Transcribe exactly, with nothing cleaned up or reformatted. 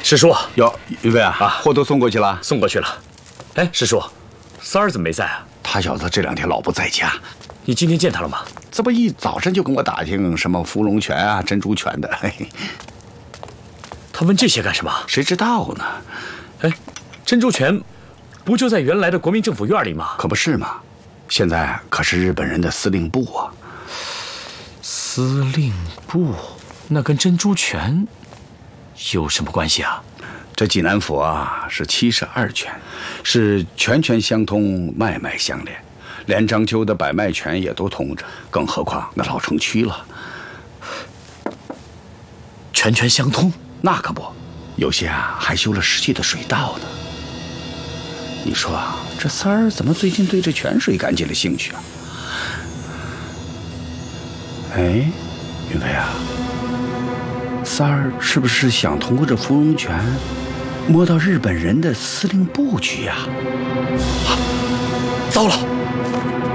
师叔， 哟，云飞啊， 啊货都送过去了， 送过去了。哎，师叔，三儿怎么没在啊？ 他小子这两天老不在家， 你今天见他了吗？ 这不一早上就跟我打听什么芙蓉泉啊、珍珠泉的，嘿嘿， 他问这些干什么？ 谁知道呢？ 哎，珍珠泉不就在原来的国民政府院里吗？ 可不是嘛，现在可是日本人的司令部啊。 司令部，那跟珍珠泉有什么关系啊？ 这济南府啊是七十二泉，是泉泉相通，脉脉相连，连章丘的百脉泉也都通着，更何况那老城区了。 泉泉相通， 那可不，有些啊还修了实际的水道呢。你说啊，这三儿怎么最近对这泉水感起了兴趣啊？哎，云飞啊，三儿是不是想通过这芙蓉泉摸到日本人的司令部去呀？ 啊，糟了！